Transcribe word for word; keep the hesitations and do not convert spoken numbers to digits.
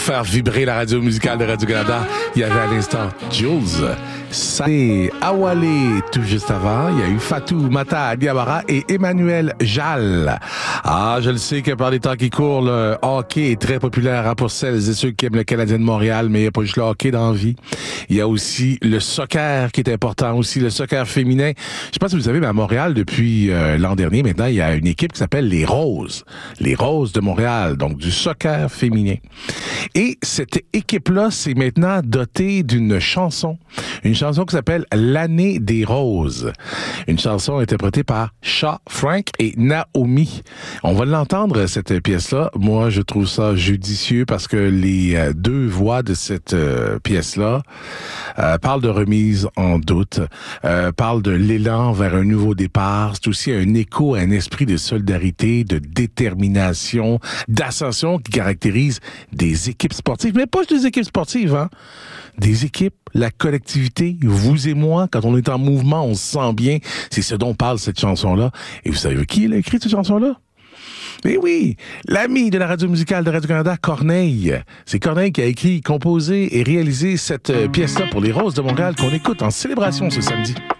faire vibrer la radio musicale de Radio-Canada. Il y avait à l'instant Jules, Salé, Awalé, tout juste avant. Il y a eu Fatou, Mata, Diawara et Emmanuel Jal. Ah, je le sais que par les temps qui courent, le hockey est très populaire hein, pour celles et ceux qui aiment le Canadien de Montréal, mais il n'y a pas juste le hockey dans la vie. Il y a aussi le soccer qui est important, aussi le soccer féminin. Je sais pas si vous savez, mais à Montréal, depuis euh, l'an dernier, maintenant, il y a une équipe qui s'appelle les Roses. Les Roses de Montréal, donc du soccer féminin. Et cette équipe-là, c'est maintenant dotée d'une chanson. Une chanson qui s'appelle L'année des roses. Une chanson interprétée par Cha Frank et Naomi. On va l'entendre, cette pièce-là. Moi, je trouve ça judicieux parce que les euh, deux voix de cette euh, pièce-là euh, parlent de remise en doute, euh, parlent de l'élan vers un nouveau départ. C'est aussi un écho à un esprit de solidarité, de détermination, d'ascension qui caractérise des équipes sportives. Mais pas juste des équipes sportives, hein. Des équipes, la collectivité, vous et moi, quand on est en mouvement, on se sent bien. C'est ce dont parle cette chanson-là. Et vous savez qui a écrit cette chanson-là? Mais oui, l'ami de la radio musicale de Radio-Canada, Corneille. C'est Corneille qui a écrit, composé et réalisé cette pièce-là pour les Roses de Montréal qu'on écoute en célébration ce samedi.